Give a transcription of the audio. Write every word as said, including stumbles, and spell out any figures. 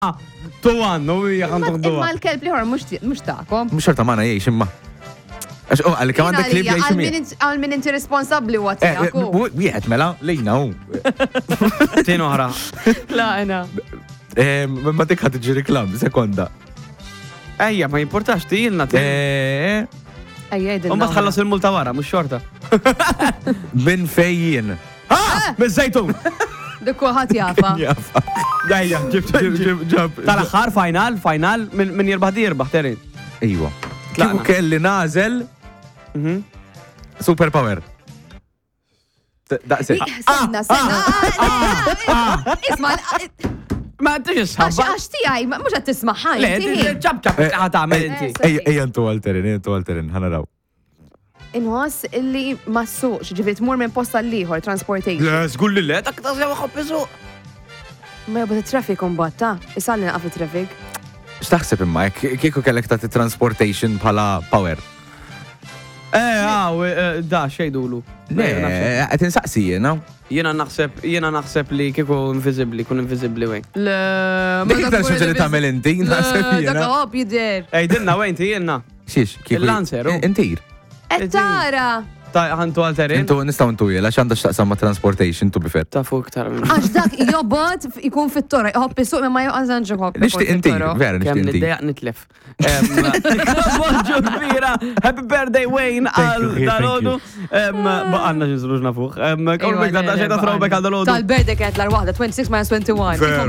Tu għannu, jgħan tuħdu. Imma l-kelb liħor mux taqom. Mux xorta maħna jiex imma. Għax u għalli kam għandek klib jgħix mi. Għal min inti responsabli u għatijaku. Wieħed mela, lejna u. Tin oħra. La, ena. Ma dik ħad ġiri reklam, sekonda. Ejja, ma jimportax ti jilna ti. Ejja, id Umma tħallas il-multa wara, mux xorta. Bin fejjien. Ah! Bizzajtun! Dikku ħat jafa. Jafa. Dajja, ġib, ġib. Tal-axħar, final, final, min jirbaħ di jirbaħ, terin. Ejwa. Kiku kelli nazel Superpower. Daqsi. Senna, senna. Isma, Ma t-tix għax għax tijaj, mux għat tismaħħa. Le, ċab ċab għat għamel inti. Ejja ntu għalterin, ejja ntu għalterin, ħanaraw. Inħoss illi ma s-suqx, ġifiri tmur minn posta l-liħor, transportation. Le, zgull li le, dak ta' sewa xoppisu. Ma jabot il-traffic umbatta, isalli naqaf il-traffic. X'taħseb imma, kieku kellek ta' transportation bħala power? Eh, għaw, da, xejdulu. Le, għet insaqsi jena. Jena naħseb, jena naħseb li kieku invisibli, kun invisibli wej. Le, Dik iktar xaġa li tagħmel inti, naħseb Dak jena. għob jider. Ej, dinna wej, inti jenna. Xiex, kieku. Il-Lancer, u. Intir. Ettara. Ta' ħantu għalterin. Intu nistaw intu jela, xanda xtaqsam ma' transportation, tu bifer. Ta' fuq tar minn. Għax dak jobot ikun fit-tora, jħobb suq ma jgħazanġu hobbi. Nishtiq intir, vera Kem nishtiq intir. niddejaq nitlef. Bonġu kbira, happy birthday Wayne għal you, thank dalodu. Baqanna ġizruġna fuq. Kol bek da xejta throwback għal dalodu. Tal-berdek għet l-arwaħda, twenty-six minus twenty-one.